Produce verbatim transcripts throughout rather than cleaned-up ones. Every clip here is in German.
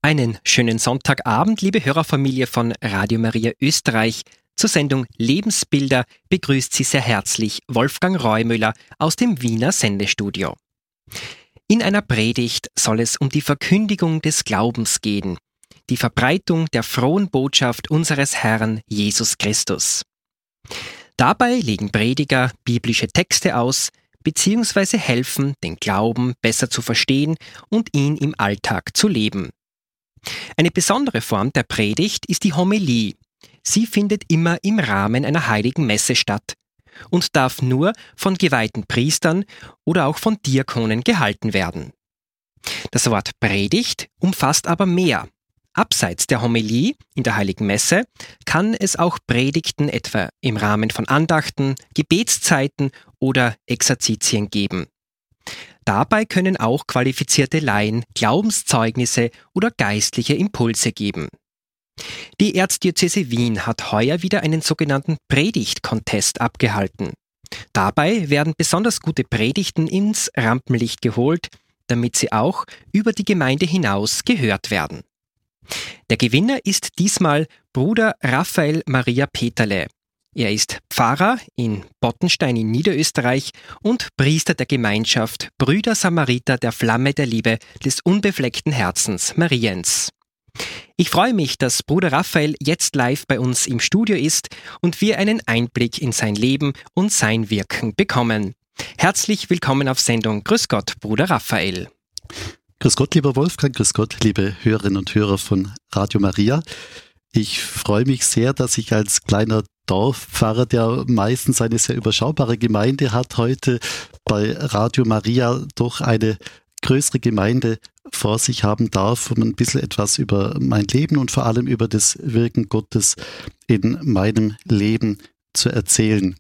Einen schönen Sonntagabend, liebe Hörerfamilie von Radio Maria Österreich. Zur Sendung Lebensbilder begrüßt Sie sehr herzlich Wolfgang Reumüller aus dem Wiener Sendestudio. In einer Predigt soll es um die Verkündigung des Glaubens gehen, die Verbreitung der frohen Botschaft unseres Herrn Jesus Christus. Dabei legen Prediger biblische Texte aus, beziehungsweise helfen, den Glauben besser zu verstehen und ihn im Alltag zu leben. Eine besondere Form der Predigt ist die Homilie. Sie findet immer im Rahmen einer heiligen Messe statt und darf nur von geweihten Priestern oder auch von Diakonen gehalten werden. Das Wort Predigt umfasst aber mehr. Abseits der Homilie in der heiligen Messe kann es auch Predigten etwa im Rahmen von Andachten, Gebetszeiten oder Exerzitien geben. Dabei können auch qualifizierte Laien Glaubenszeugnisse oder geistliche Impulse geben. Die Erzdiözese Wien hat heuer wieder einen sogenannten Predigt-Contest abgehalten. Dabei werden besonders gute Predigten ins Rampenlicht geholt, damit sie auch über die Gemeinde hinaus gehört werden. Der Gewinner ist diesmal Bruder Raphael Maria Peterle. Er ist Pfarrer in Bottenstein in Niederösterreich und Priester der Gemeinschaft Brüder Samariter der Flamme der Liebe des unbefleckten Herzens Mariens. Ich freue mich, dass Bruder Raphael jetzt live bei uns im Studio ist und wir einen Einblick in sein Leben und sein Wirken bekommen. Herzlich willkommen auf Sendung. Grüß Gott, Bruder Raphael. Grüß Gott, lieber Wolfgang, grüß Gott, liebe Hörerinnen und Hörer von Radio Maria. Ich freue mich sehr, dass ich als kleiner Dorfpfarrer, der meistens eine sehr überschaubare Gemeinde hat, heute bei Radio Maria doch eine größere Gemeinde vor sich haben darf, um ein bisschen etwas über mein Leben und vor allem über das Wirken Gottes in meinem Leben zu erzählen.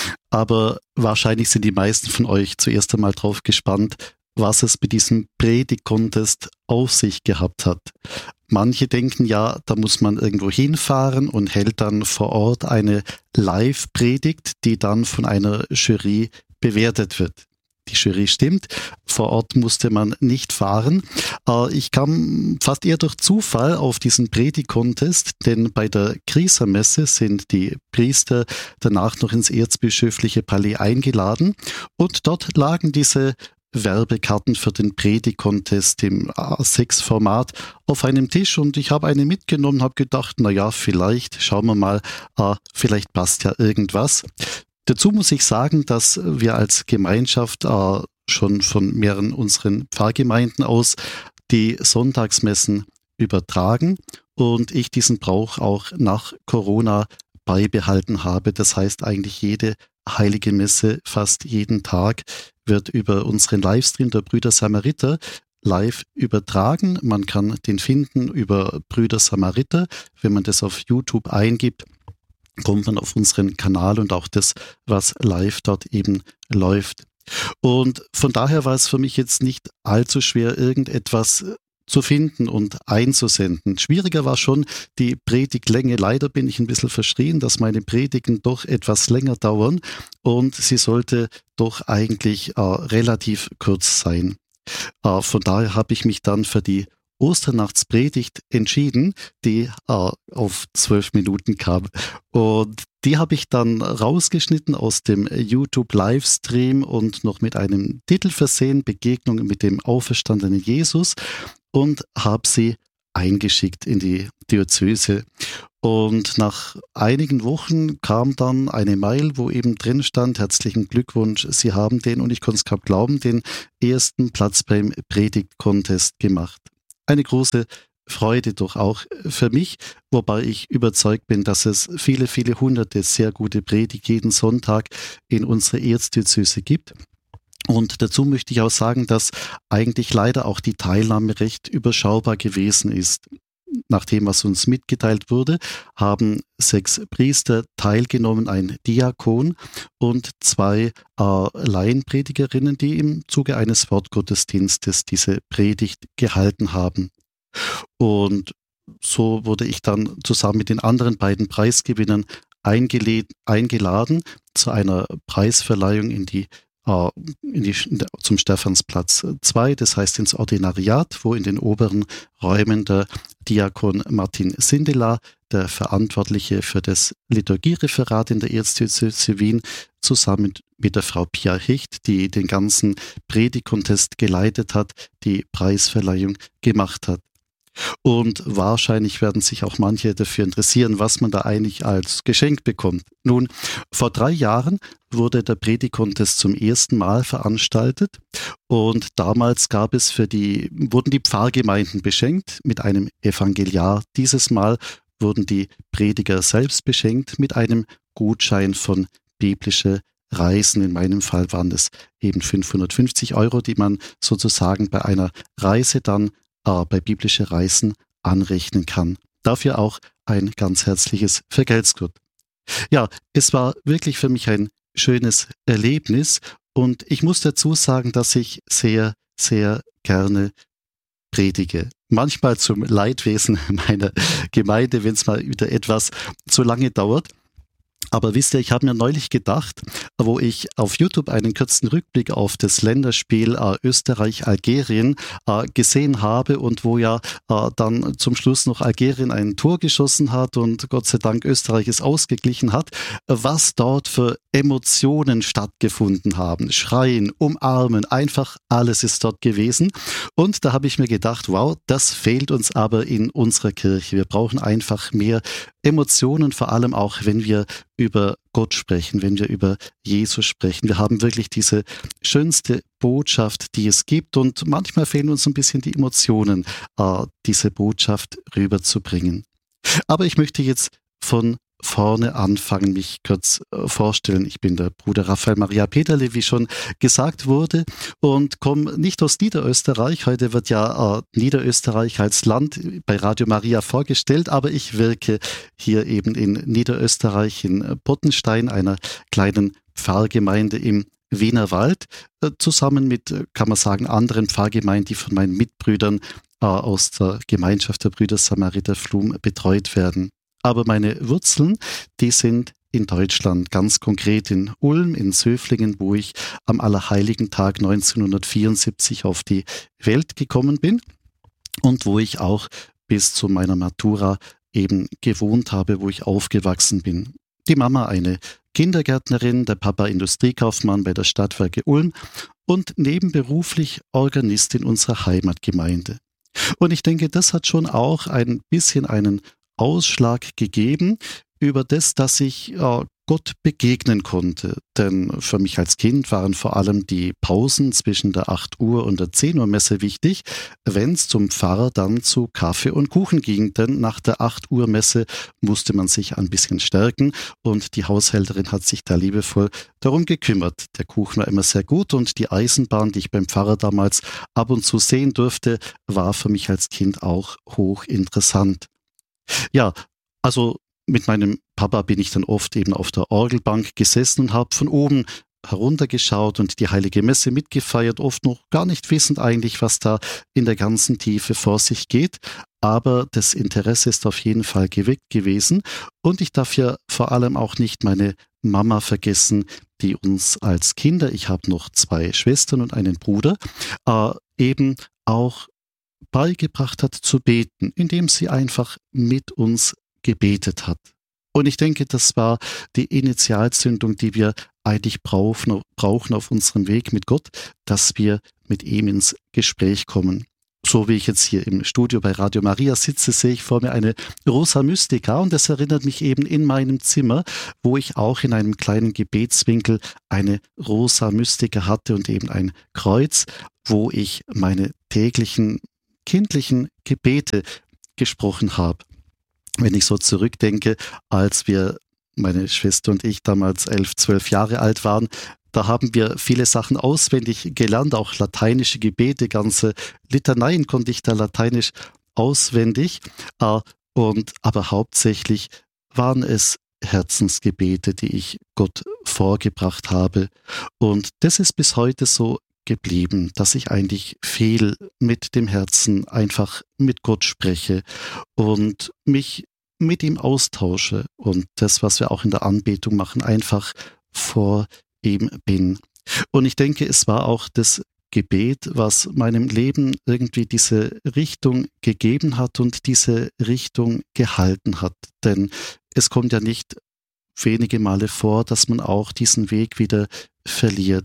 Aber wahrscheinlich sind die meisten von euch zuerst einmal drauf gespannt, was es mit diesem Predigt-Contest auf sich gehabt hat. Manche denken ja, da muss man irgendwo hinfahren und hält dann vor Ort eine Live-Predigt, die dann von einer Jury bewertet wird. Die Jury stimmt, vor Ort musste man nicht fahren. Ich kam fast eher durch Zufall auf diesen Predigt-Contest, denn bei der Grießermesse sind die Priester danach noch ins erzbischöfliche Palais eingeladen und dort lagen diese Werbekarten für den Predigt-Contest im A sechs Format auf einem Tisch und ich habe eine mitgenommen, habe gedacht, na ja, vielleicht, schauen wir mal, äh, vielleicht passt ja irgendwas. Dazu muss ich sagen, dass wir als Gemeinschaft äh, schon von mehreren unseren Pfarrgemeinden aus die Sonntagsmessen übertragen und ich diesen Brauch auch nach Corona beibehalten habe. Das heißt eigentlich jede heilige Messe fast jeden Tag wird über unseren Livestream der Brüder Samariter live übertragen. Man kann den finden über Brüder Samariter. Wenn man das auf YouTube eingibt, kommt man auf unseren Kanal und auch das, was live dort eben läuft. Und von daher war es für mich jetzt nicht allzu schwer, irgendetwas zu finden und einzusenden. Schwieriger war schon die Predigtlänge. Leider bin ich ein bisschen verschrien, dass meine Predigten doch etwas länger dauern und sie sollte doch eigentlich äh, relativ kurz sein. Äh, von daher habe ich mich dann für die Osternachtspredigt entschieden, die äh, auf zwölf Minuten kam. Und die habe ich dann rausgeschnitten aus dem YouTube-Livestream und noch mit einem Titel versehen, Begegnung mit dem auferstandenen Jesus, und habe sie eingeschickt in die Diözese. Und nach einigen Wochen kam dann eine Mail, wo eben drin stand, herzlichen Glückwunsch, Sie haben den, und ich konnte es kaum glauben, den ersten Platz beim Predigt-Contest gemacht. Eine große Freude doch auch für mich, wobei ich überzeugt bin, dass es viele, viele hunderte sehr gute Predigt jeden Sonntag in unserer Erzdiözese gibt. Und dazu möchte ich auch sagen, dass eigentlich leider auch die Teilnahme recht überschaubar gewesen ist. Nach dem, was uns mitgeteilt wurde, haben sechs Priester teilgenommen, ein Diakon und zwei äh, Laienpredigerinnen, die im Zuge eines Wortgottesdienstes diese Predigt gehalten haben. Und so wurde ich dann zusammen mit den anderen beiden Preisgewinnern eingeladen zu einer Preisverleihung in die äh, in die, zum Stephansplatz zwei, das heißt ins Ordinariat, wo in den oberen Räumen der Diakon Martin Sindelar, der Verantwortliche für das Liturgiereferat in der Erzdiözese Wien, zusammen mit der Frau Pia Hicht, die den ganzen Predigtcontest geleitet hat, die Preisverleihung gemacht hat. Und wahrscheinlich werden sich auch manche dafür interessieren, was man da eigentlich als Geschenk bekommt. Nun, vor drei Jahren wurde der Predigtcontest zum ersten Mal veranstaltet und damals gab es für die, wurden die Pfarrgemeinden beschenkt mit einem Evangeliar. Dieses Mal wurden die Prediger selbst beschenkt mit einem Gutschein von biblische Reisen. In meinem Fall waren es eben fünfhundertfünfzig Euro, die man sozusagen bei einer Reise dann äh, bei biblische Reisen anrechnen kann. Dafür auch ein ganz herzliches Vergelt's Gott. Ja, es war wirklich für mich ein schönes Erlebnis und ich muss dazu sagen, dass ich sehr, sehr gerne predige. Manchmal zum Leidwesen meiner Gemeinde, wenn es mal wieder etwas zu lange dauert. Aber wisst ihr, ich habe mir neulich gedacht, wo ich auf YouTube einen kurzen Rückblick auf das Länderspiel äh, Österreich-Algerien äh, gesehen habe und wo ja äh, dann zum Schluss noch Algerien ein Tor geschossen hat und Gott sei Dank Österreich es ausgeglichen hat, was dort für Emotionen stattgefunden haben. Schreien, umarmen, einfach alles ist dort gewesen. Und da habe ich mir gedacht, wow, das fehlt uns aber in unserer Kirche. Wir brauchen einfach mehr Emotionen, vor allem auch, wenn wir über Gott sprechen, wenn wir über Jesus sprechen. Wir haben wirklich diese schönste Botschaft, die es gibt und manchmal fehlen uns ein bisschen die Emotionen, äh, diese Botschaft rüberzubringen. Aber ich möchte jetzt von vorne anfangen, mich kurz äh, vorstellen. Ich bin der Bruder Raphael Maria Peterle, wie schon gesagt wurde, und komme nicht aus Niederösterreich. Heute wird ja äh, Niederösterreich als Land bei Radio Maria vorgestellt, aber ich wirke hier eben in Niederösterreich, in Pottenstein, einer kleinen Pfarrgemeinde im Wienerwald, äh, zusammen mit, kann man sagen, anderen Pfarrgemeinden, die von meinen Mitbrüdern äh, aus der Gemeinschaft der Brüder Samariter Flum betreut werden. Aber meine Wurzeln, die sind in Deutschland, ganz konkret in Ulm, in Söflingen, wo ich am Allerheiligen-Tag neunzehnhundertvierundsiebzig auf die Welt gekommen bin und wo ich auch bis zu meiner Matura eben gewohnt habe, wo ich aufgewachsen bin. Die Mama eine Kindergärtnerin, der Papa Industriekaufmann bei der Stadtwerke Ulm und nebenberuflich Organist in unserer Heimatgemeinde. Und ich denke, das hat schon auch ein bisschen einen Ausschlag gegeben über das, dass ich äh, Gott begegnen konnte. Denn für mich als Kind waren vor allem die Pausen zwischen der acht Uhr und der zehn Uhr Messe wichtig, wenn es zum Pfarrer dann zu Kaffee und Kuchen ging. Denn nach der acht Uhr Messe musste man sich ein bisschen stärken und die Haushälterin hat sich da liebevoll darum gekümmert. Der Kuchen war immer sehr gut und die Eisenbahn, die ich beim Pfarrer damals ab und zu sehen durfte, war für mich als Kind auch hochinteressant. Ja, also mit meinem Papa bin ich dann oft eben auf der Orgelbank gesessen und habe von oben heruntergeschaut und die Heilige Messe mitgefeiert, oft noch gar nicht wissend eigentlich, was da in der ganzen Tiefe vor sich geht. Aber das Interesse ist auf jeden Fall geweckt gewesen und ich darf ja vor allem auch nicht meine Mama vergessen, die uns als Kinder, ich habe noch zwei Schwestern und einen Bruder, äh, eben auch beigebracht hat zu beten, indem sie einfach mit uns gebetet hat. Und ich denke, das war die Initialzündung, die wir eigentlich brauchen, brauchen auf unserem Weg mit Gott, dass wir mit ihm ins Gespräch kommen. So wie ich jetzt hier im Studio bei Radio Maria sitze, sehe ich vor mir eine Rosa Mystica und das erinnert mich eben in meinem Zimmer, wo ich auch in einem kleinen Gebetswinkel eine Rosa Mystica hatte und eben ein Kreuz, wo ich meine täglichen kindlichen Gebete gesprochen habe. Wenn ich so zurückdenke, als wir, meine Schwester und ich, damals elf, zwölf Jahre alt waren, da haben wir viele Sachen auswendig gelernt, auch lateinische Gebete, ganze Litaneien konnte ich da lateinisch auswendig. Und, aber hauptsächlich waren es Herzensgebete, die ich Gott vorgebracht habe. Und das ist bis heute so geblieben, dass ich eigentlich viel mit dem Herzen einfach mit Gott spreche und mich mit ihm austausche und das, was wir auch in der Anbetung machen, einfach vor ihm bin. Und ich denke, es war auch das Gebet, was meinem Leben irgendwie diese Richtung gegeben hat und diese Richtung gehalten hat. Denn es kommt ja nicht wenige Male vor, dass man auch diesen Weg wieder verliert.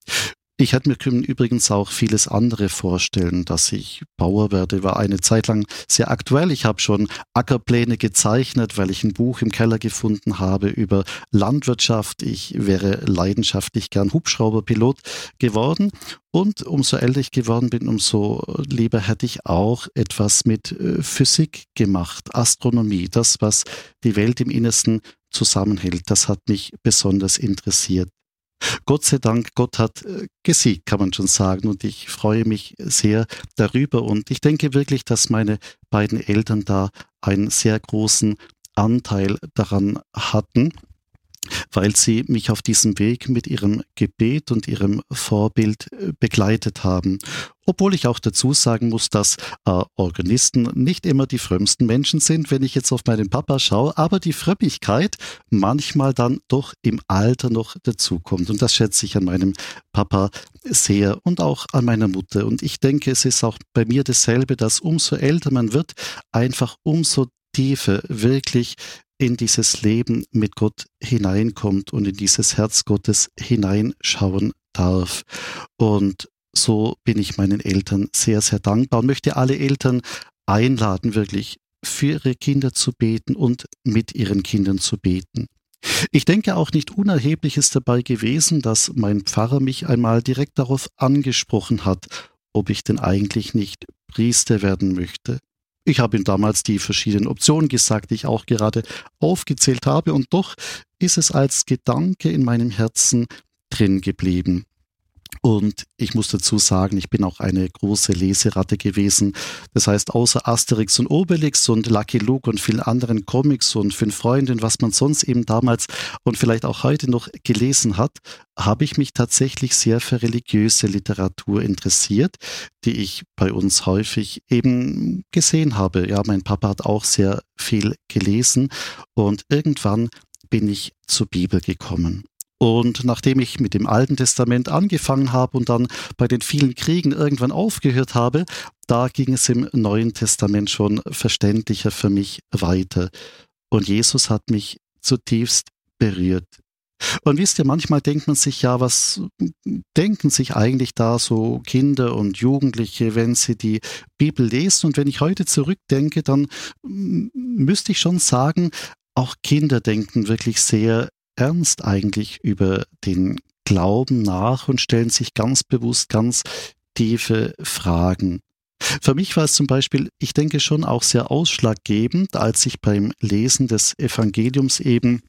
Ich hätte mir übrigens auch vieles andere vorstellen, dass ich Bauer werde, war eine Zeit lang sehr aktuell. Ich habe schon Ackerpläne gezeichnet, weil ich ein Buch im Keller gefunden habe über Landwirtschaft. Ich wäre leidenschaftlich gern Hubschrauberpilot geworden. Und umso älter ich geworden bin, umso lieber hätte ich auch etwas mit Physik gemacht, Astronomie, das, was die Welt im Innersten zusammenhält. Das hat mich besonders interessiert. Gott sei Dank, Gott hat gesiegt, kann man schon sagen, und ich freue mich sehr darüber und ich denke wirklich, dass meine beiden Eltern da einen sehr großen Anteil daran hatten, weil sie mich auf diesem Weg mit ihrem Gebet und ihrem Vorbild begleitet haben. Obwohl ich auch dazu sagen muss, dass äh, Organisten nicht immer die frömmsten Menschen sind, wenn ich jetzt auf meinen Papa schaue, aber die Frömmigkeit manchmal dann doch im Alter noch dazukommt. Und das schätze ich an meinem Papa sehr und auch an meiner Mutter. Und ich denke, es ist auch bei mir dasselbe, dass umso älter man wird, einfach umso tiefer wirklich in dieses Leben mit Gott hineinkommt und in dieses Herz Gottes hineinschauen darf. Und so bin ich meinen Eltern sehr, sehr dankbar und möchte alle Eltern einladen, wirklich für ihre Kinder zu beten und mit ihren Kindern zu beten. Ich denke auch nicht unerheblich ist dabei gewesen, dass mein Pfarrer mich einmal direkt darauf angesprochen hat, ob ich denn eigentlich nicht Priester werden möchte. Ich habe ihm damals die verschiedenen Optionen gesagt, die ich auch gerade aufgezählt habe, und doch ist es als Gedanke in meinem Herzen drin geblieben. Und ich muss dazu sagen, ich bin auch eine große Leseratte gewesen. Das heißt, außer Asterix und Obelix und Lucky Luke und vielen anderen Comics und Fünf Freunde und was man sonst eben damals und vielleicht auch heute noch gelesen hat, habe ich mich tatsächlich sehr für religiöse Literatur interessiert, die ich bei uns häufig eben gesehen habe. Ja, mein Papa hat auch sehr viel gelesen und irgendwann bin ich zur Bibel gekommen. Und nachdem ich mit dem Alten Testament angefangen habe und dann bei den vielen Kriegen irgendwann aufgehört habe, da ging es im Neuen Testament schon verständlicher für mich weiter. Und Jesus hat mich zutiefst berührt. Und wisst ihr, manchmal denkt man sich ja, was denken sich eigentlich da so Kinder und Jugendliche, wenn sie die Bibel lesen? Und wenn ich heute zurückdenke, dann müsste ich schon sagen, auch Kinder denken wirklich sehr ernst eigentlich über den Glauben nach und stellen sich ganz bewusst ganz tiefe Fragen. Für mich war es zum Beispiel, ich denke schon auch sehr ausschlaggebend, als ich beim Lesen des Evangeliums eben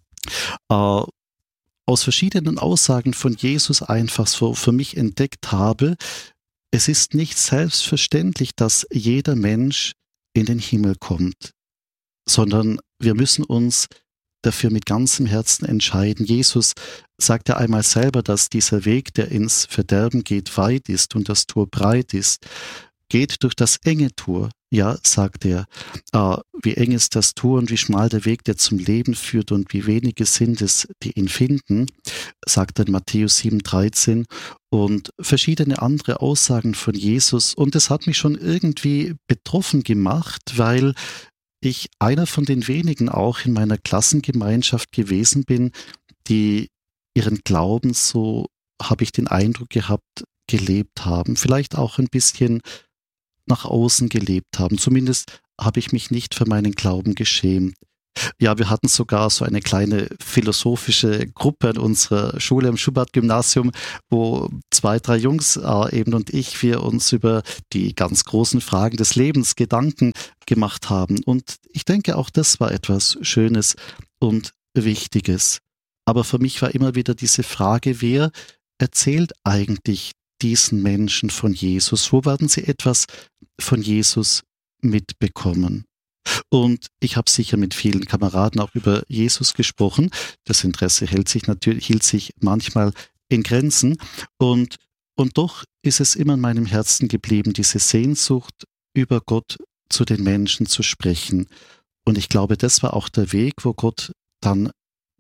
äh, aus verschiedenen Aussagen von Jesus einfach so für mich entdeckt habe, es ist nicht selbstverständlich, dass jeder Mensch in den Himmel kommt, sondern wir müssen uns dafür mit ganzem Herzen entscheiden. Jesus sagt ja einmal selber, dass dieser Weg, der ins Verderben geht, weit ist und das Tor breit ist. Geht durch das enge Tor. Ja, sagt er, äh, wie eng ist das Tor und wie schmal der Weg, der zum Leben führt und wie wenige sind es, die ihn finden, sagt er in Matthäus sieben dreizehn und verschiedene andere Aussagen von Jesus. Und das hat mich schon irgendwie betroffen gemacht, weil ich einer von den wenigen auch in meiner Klassengemeinschaft gewesen bin, die ihren Glauben, so habe ich den Eindruck gehabt, gelebt haben. Vielleicht auch ein bisschen nach außen gelebt haben. Zumindest habe ich mich nicht für meinen Glauben geschämt. Ja, wir hatten sogar so eine kleine philosophische Gruppe in unserer Schule im Schubert-Gymnasium, wo zwei, drei Jungs äh, eben und ich, wir uns über die ganz großen Fragen des Lebens Gedanken gemacht haben. Und ich denke, auch das war etwas Schönes und Wichtiges. Aber für mich war immer wieder diese Frage, wer erzählt eigentlich diesen Menschen von Jesus? Wo werden sie etwas von Jesus mitbekommen? Und ich habe sicher mit vielen Kameraden auch über Jesus gesprochen. Das Interesse hält sich natürlich, hielt sich manchmal in Grenzen. Und, und doch ist es immer in meinem Herzen geblieben, diese Sehnsucht, über Gott zu den Menschen zu sprechen. Und ich glaube, das war auch der Weg, wo Gott dann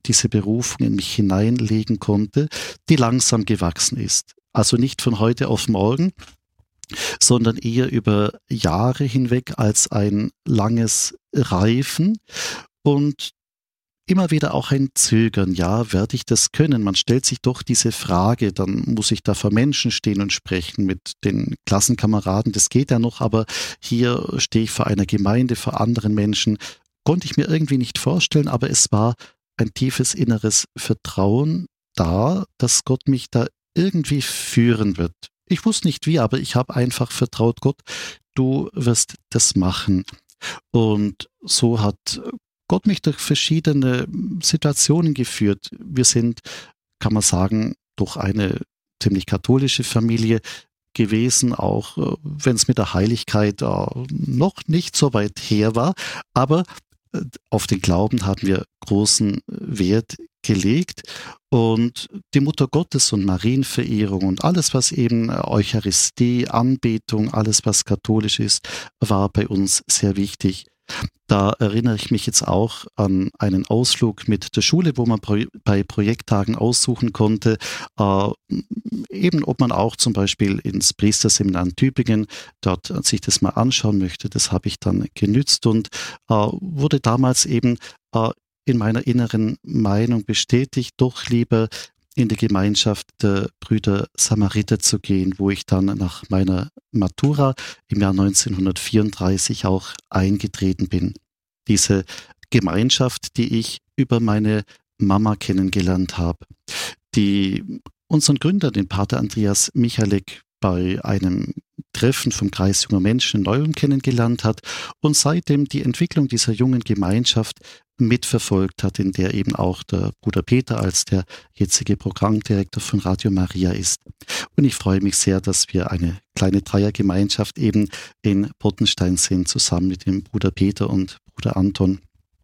diese Berufung in mich hineinlegen konnte, die langsam gewachsen ist. Also nicht von heute auf morgen, sondern eher über Jahre hinweg als ein langes Reifen und immer wieder auch ein Zögern. Ja, werde ich das können? Man stellt sich doch diese Frage, dann muss ich da vor Menschen stehen und sprechen mit den Klassenkameraden. Das geht ja noch, aber hier stehe ich vor einer Gemeinde, vor anderen Menschen. Konnte ich mir irgendwie nicht vorstellen, aber es war ein tiefes inneres Vertrauen da, dass Gott mich da irgendwie führen wird. Ich wusste nicht wie, aber ich habe einfach vertraut, Gott, du wirst das machen. Und so hat Gott mich durch verschiedene Situationen geführt. Wir sind, kann man sagen, durch eine ziemlich katholische Familie gewesen, auch wenn es mit der Heiligkeit noch nicht so weit her war. Aber auf den Glauben haben wir großen Wert gelegt und die Mutter Gottes und Marienverehrung und alles, was eben Eucharistie, Anbetung, alles, was katholisch ist, war bei uns sehr wichtig. Da erinnere ich mich jetzt auch an einen Ausflug mit der Schule, wo man pro- bei Projekttagen aussuchen konnte, äh, eben ob man auch zum Beispiel ins Priesterseminar in Tübingen dort sich das mal anschauen möchte. Das habe ich dann genützt und äh, wurde damals eben äh, in meiner inneren Meinung bestätigt, doch lieber in die Gemeinschaft der Brüder Samariter zu gehen, wo ich dann nach meiner Matura im Jahr neunzehnhundertvierunddreißig auch eingetreten bin. Diese Gemeinschaft, die ich über meine Mama kennengelernt habe, die unseren Gründer, den Pater Andreas Michalek, bei einem Treffen vom Kreis junger Menschen in Neu-Ulm kennengelernt hat und seitdem die Entwicklung dieser jungen Gemeinschaft mitverfolgt hat, in der eben auch der Bruder Peter als der jetzige Programmdirektor von Radio Maria ist. Und ich freue mich sehr, dass wir eine kleine Dreiergemeinschaft eben in Pottenstein sind, zusammen mit dem Bruder Peter und Bruder Anton.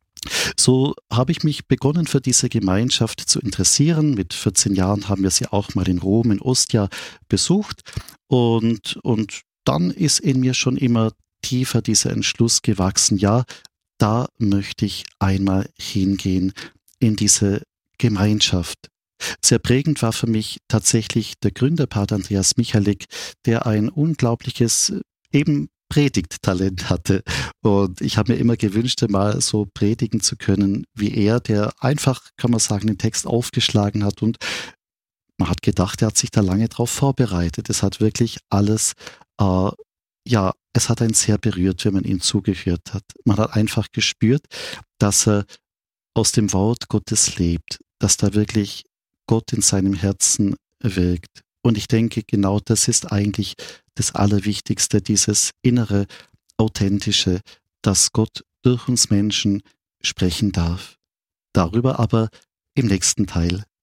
So habe ich mich begonnen, für diese Gemeinschaft zu interessieren. Mit vierzehn Jahren haben wir sie auch mal in Rom, in Ostia besucht. Und, und dann ist in mir schon immer tiefer dieser Entschluss gewachsen, ja, da möchte ich einmal hingehen in diese Gemeinschaft. Sehr prägend war für mich tatsächlich der Gründer, Pater Andreas Michalek, der ein unglaubliches eben Predigttalent hatte. Und ich habe mir immer gewünscht, mal so predigen zu können wie er, der einfach, kann man sagen, den Text aufgeschlagen hat. Und man hat gedacht, er hat sich da lange drauf vorbereitet. Es hat wirklich alles, äh, ja, es hat einen sehr berührt, wenn man ihm zugehört hat. Man hat einfach gespürt, dass er aus dem Wort Gottes lebt, dass da wirklich Gott in seinem Herzen wirkt. Und ich denke, genau das ist eigentlich das Allerwichtigste, dieses innere, authentische, dass Gott durch uns Menschen sprechen darf. Darüber aber im nächsten Teil